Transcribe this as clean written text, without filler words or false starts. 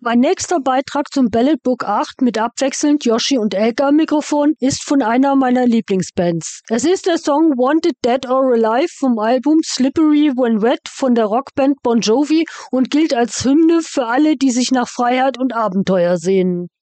Mein nächster Beitrag zum Ballad Book 8 mit abwechselnd Yoshi und Elke am Mikrofon ist von einer meiner Lieblingsbands. Es ist der Song Wanted Dead or Alive vom Album Slippery When Wet von der Rockband Bon Jovi und gilt als Hymne für alle, die sich nach Freiheit und Abenteuer sehnen.